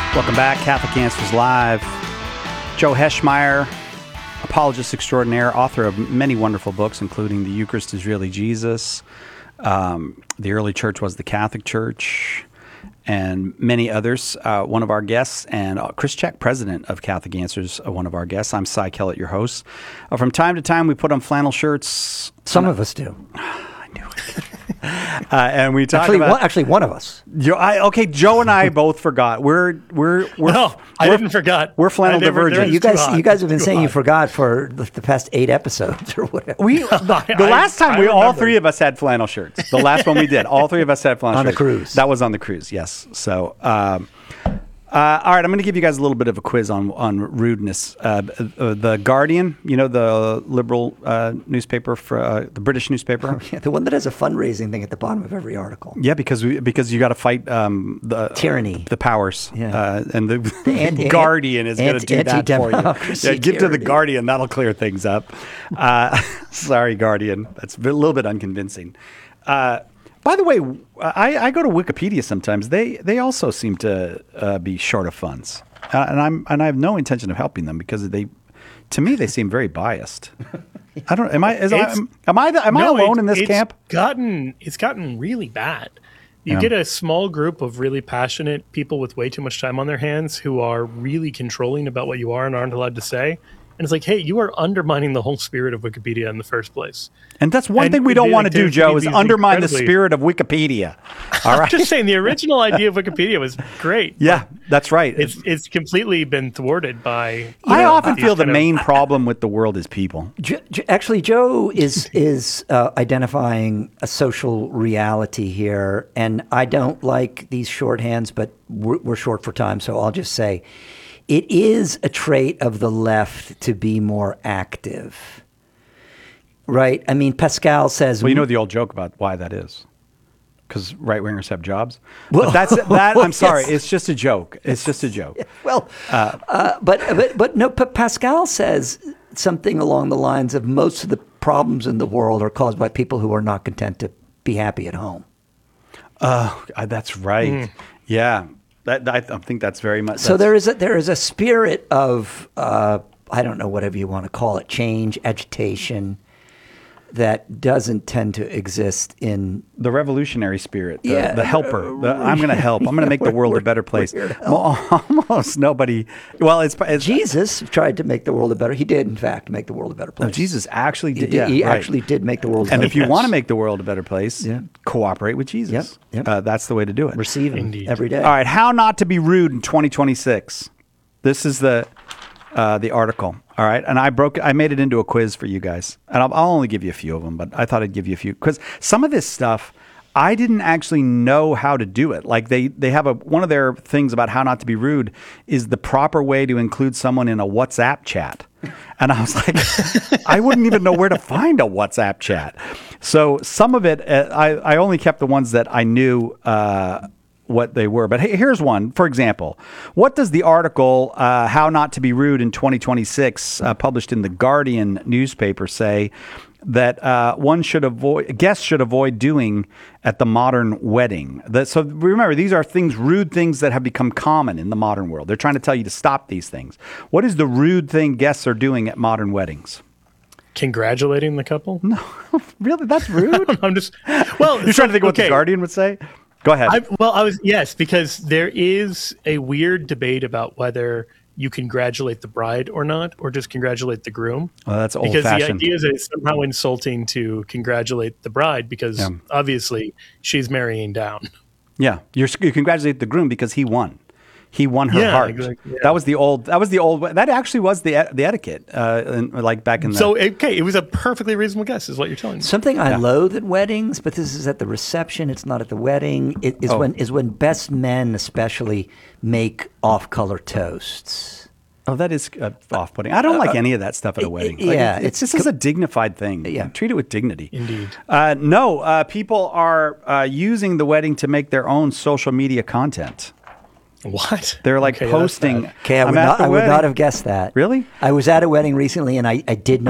Welcome back, Catholic Answers Live. Joe Heschmeyer, apologist extraordinaire, author of many wonderful books, including The Eucharist is Really Jesus, The Early Church Was the Catholic Church, and many others. One of our guests, and Chris Check, president of Catholic Answers, one of our guests. I'm Cy Kellett, your host. From time to time, we put on flannel shirts. Some of us do. I knew it. And we talk actually, one of us. Joe and I both forgot. No, I didn't forget. We're flannel divergent. You guys have been saying you forgot for the past 8 episodes or whatever. The last time all three of us had flannel shirts. The last one we did, all three of us had flannel shirts. On the cruise. That was on the cruise, yes. So, all right, I'm going to give you guys a little bit of a quiz on rudeness. The Guardian, the liberal newspaper, the British newspaper. Yeah, the one that has a fundraising thing at the bottom of every article. Yeah, because you got to fight the tyranny, the powers. Yeah. And the Guardian is going to do that for you. Yeah, give to the Guardian; that'll clear things up. Sorry, Guardian, that's a little bit unconvincing. By the way, I go to Wikipedia sometimes. They also seem to be short of funds, and I have no intention of helping them because to me they seem very biased. I don't. Am I alone in this camp? It's gotten really bad. You get a small group of really passionate people with way too much time on their hands who are really controlling about what you are and aren't allowed to say. And it's like, hey, you are undermining the whole spirit of Wikipedia in the first place. And that's one thing we don't want to do, Joe, is undermine the spirit of Wikipedia. All right. I'm just saying the original idea of Wikipedia was great. Yeah, that's right. It's completely been thwarted by... I often feel the main problem with the world is people. Actually, Joe is identifying a social reality here. And I don't like these shorthands, but we're short for time, so I'll just say... It is a trait of the left to be more active, right? I mean, Pascal says... Well, you know the old joke about why that is. Because right-wingers have jobs. Well, but I'm sorry, yes. It's just a joke. It's just a joke. Well, but Pascal says something along the lines of most of the problems in the world are caused by people who are not content to be happy at home. That's right. Yeah. I think that's very much. So there is a spirit of I don't know, whatever you want to call it, change, agitation, that doesn't tend to exist in the revolutionary spirit. The helper. I'm going to help. I'm going to make the world a better place. Almost nobody. Well, it's Jesus tried to make the world a better. He did, in fact, make the world a better place. No, Jesus actually did. He actually did make the world. And if you want to make the world a better place, cooperate with Jesus. Yep. That's the way to do it. Receive him every day. All right. How not to be rude in 2026. This is the article. All right. And I made it into a quiz for you guys. And I'll only give you a few of them, but I thought I'd give you a few. Because some of this stuff, I didn't actually know how to do it. Like they have one of their things about how not to be rude is the proper way to include someone in a WhatsApp chat. And I was like, I wouldn't even know where to find a WhatsApp chat. So some of it, I only kept the ones that I knew what they were. But here's one. For example, what does the article, How Not to Be Rude in 2026, published in the Guardian newspaper say that guests should avoid doing at the modern wedding? So remember, these are rude things that have become common in the modern world. They're trying to tell you to stop these things. What is the rude thing guests are doing at modern weddings? Congratulating the couple? No, really? That's rude? You're trying to think of what the Guardian would say? Go ahead. Because there is a weird debate about whether you congratulate the bride or not, or just congratulate the groom. Well, that's old-fashioned. Because the idea is that it's somehow insulting to congratulate the bride because obviously she's marrying down. Yeah, you congratulate the groom because he won. He won her heart. Exactly, yeah. That was the old. That actually was the etiquette, like back in the. So it was a perfectly reasonable guess, is what you're telling me. Something I loathe at weddings, but this is at the reception. It's not at the wedding. It is when best men, especially, make off-color toasts. Oh, that is off-putting. I don't like any of that stuff at a wedding. This is a dignified thing. Yeah, treat it with dignity. Indeed. People are using the wedding to make their own social media content. What? They're like posting. Okay, I would not have guessed that. Really? I was at a wedding recently, and I did not.